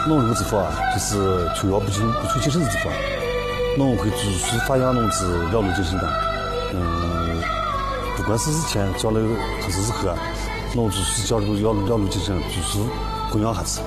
侬这个制服啊，就是求要不求精神的制服啊。侬会继续发扬侬是了如精神的。不管是之前教了还是日后啊，侬继续教这个了如精神，继续供养下去。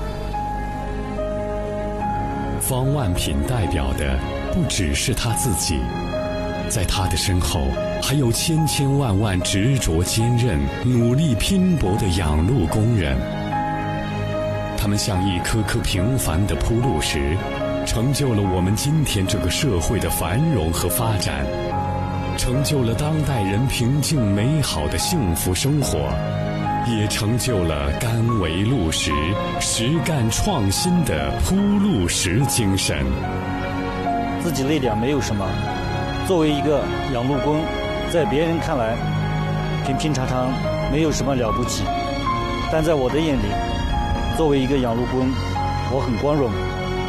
方万品代表的不只是他自己，在他的身后还有千千万万执着坚韧、努力拼搏的养路工人。他们像一颗颗平凡的铺路石，成就了我们今天这个社会的繁荣和发展，成就了当代人平静美好的幸福生活，也成就了甘为路石、实干创新的铺路石精神。 自己累点没有什么，作为一个养路工，在别人看来平平常常，没有什么了不起，但在我的眼里，作为一个养路工，我很光荣。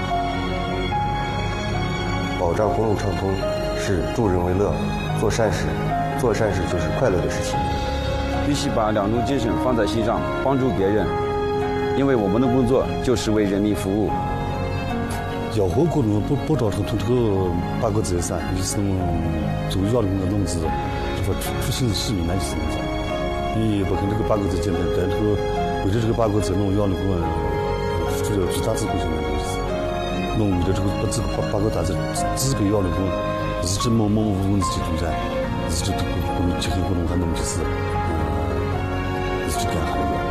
保障公路畅通是助人为乐，做善事就是快乐的事情。 必须把两路精神放在心上，帮助别人，因为我们的工作就是为人民服务。 要活过路不造成这个八个字噻，就是作为要的工资，这个出行市民呢就是那种。你不跟这个八个字简单，但这个为了这个八个字，侬要那个付出了巨大的贡献的东西。侬为了这个把这个八个大字只给要那个日子某文字去主宰，日子这个结合活动还能就是日子干哈的。